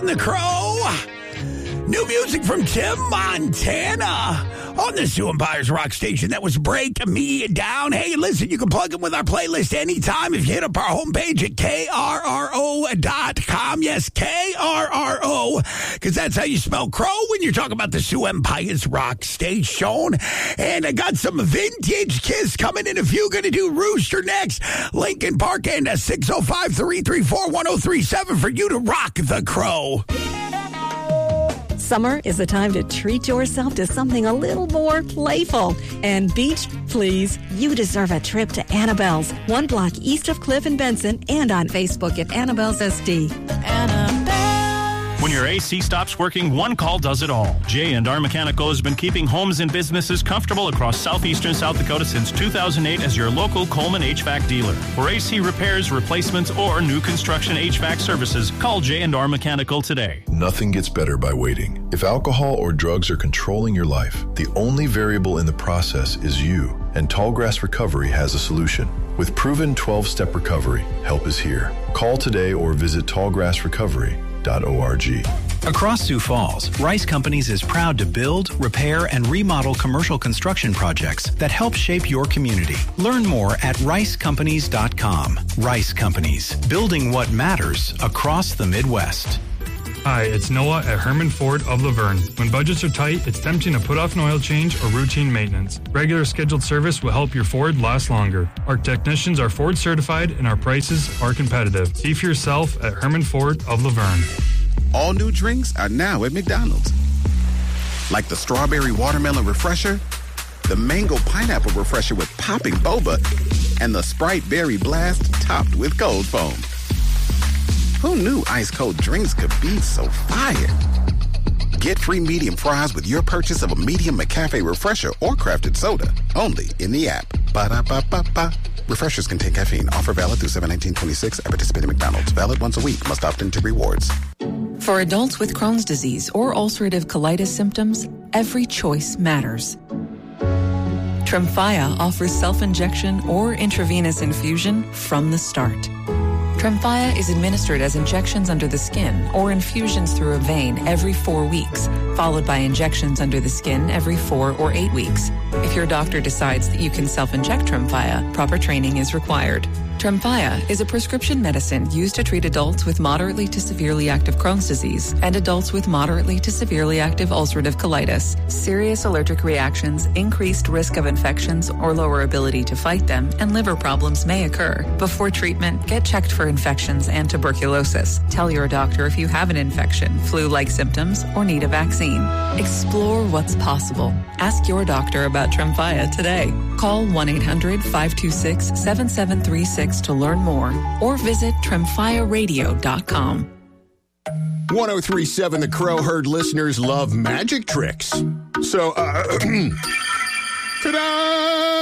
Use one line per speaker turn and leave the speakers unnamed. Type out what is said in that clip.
1037 The Crow. New music from Tim Montana on the Sioux Empires Rock Station. That was Break Me Down. Hey, listen, you can plug in with our playlist anytime if you hit up our homepage at krro.com. Yes, KRRO, because that's how you spell crow when you're talking about the Sioux Empires Rock Station. And I got some vintage Kiss coming in. If you're going to do Rooster next, Lincoln Park and 605-334-1037 for you to rock the crow.
Summer is the time to treat yourself to something a little more playful. And beach, please, you deserve a trip to Annabelle's, 1 block east of Cliff and Benson, and on Facebook at Annabelle's SD.
When your AC stops working, one call does it all. J&R Mechanical has been keeping homes and businesses comfortable across southeastern South Dakota since 2008 as your local Coleman HVAC dealer. For AC repairs, replacements, or new construction HVAC services, call J&R Mechanical today.
Nothing gets better by waiting. If alcohol or drugs are controlling your life, the only variable in the process is you. And Tallgrass Recovery has a solution. With proven 12-step recovery, help is here. Call today or visit tallgrassrecovery.org.
Across Sioux Falls, Rice Companies is proud to build, repair, and remodel commercial construction projects that help shape your community. Learn more at ricecompanies.com. Rice Companies, building what matters across the Midwest.
Hi, it's Noah at Herman Ford of Laverne. When budgets are tight, it's tempting to put off an oil change or routine maintenance. Regular scheduled service will help your Ford last longer. Our technicians are Ford certified and our prices are competitive. See for yourself at Herman Ford of Laverne.
All new drinks are now at McDonald's. Like the strawberry watermelon refresher, the mango pineapple refresher with popping boba, and the Sprite berry blast topped with cold foam. Who knew ice-cold drinks could be so fire? Get free medium fries with your purchase of a medium McCafe refresher or crafted soda. Only in the app. Ba-da-ba-ba-ba. Refreshers contain caffeine. Offer valid through 7/19/26 at participating McDonald's. Valid once a week. Must opt into rewards.
For adults with Crohn's disease or ulcerative colitis symptoms, every choice matters. Tremfya offers self-injection or intravenous infusion from the start. Tremfya is administered as injections under the skin or infusions through a vein every 4 weeks, followed by injections under the skin every 4 or 8 weeks. If your doctor decides that you can self-inject Tremfya, proper training is required. Tremfya is a prescription medicine used to treat adults with moderately to severely active Crohn's disease and adults with moderately to severely active ulcerative colitis. Serious allergic reactions, increased risk of infections or lower ability to fight them, and liver problems may occur. Before treatment, get checked for infections and tuberculosis. Tell your doctor if you have an infection, flu-like symptoms, or need a vaccine. Explore what's possible. Ask your doctor about Tremfya today. Call 1-800-526-7736 to learn more, or visit TremfyaRadio.com.
1037 The Crow heard listeners love magic tricks. So, ta-da!